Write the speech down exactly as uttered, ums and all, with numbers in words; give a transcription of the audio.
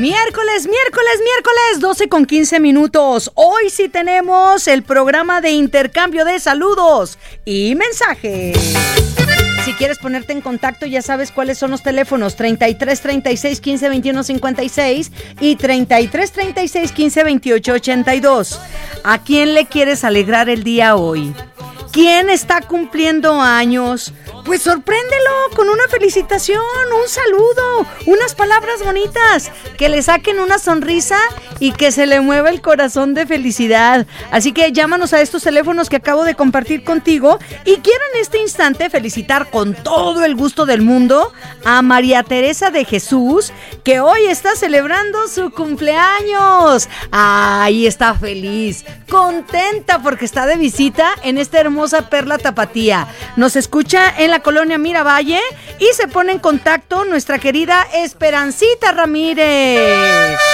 Miércoles, miércoles, miércoles, doce con quince minutos. Hoy sí tenemos el programa de intercambio de saludos y mensajes. Si quieres ponerte en contacto, ya sabes cuáles son los teléfonos: treinta y tres, treinta y seis, quince, veintiuno, cincuenta y seis y treinta y tres, treinta y seis, quince, veintiocho, ochenta y dos. ¿A quién le quieres alegrar el día hoy? ¿Quién está cumpliendo años? Pues sorpréndelo con una felicitación, un saludo, unas palabras bonitas, que le saquen una sonrisa y que se le mueva el corazón de felicidad. Así que llámanos a estos teléfonos que acabo de compartir contigo y quiero en este instante felicitar con todo el gusto del mundo a María Teresa de Jesús, que hoy está celebrando su cumpleaños. Ay, está feliz, contenta porque está de visita en esta hermosa perla tapatía. Nos escucha en la colonia Miravalle y se pone en contacto nuestra querida Esperancita Ramírez.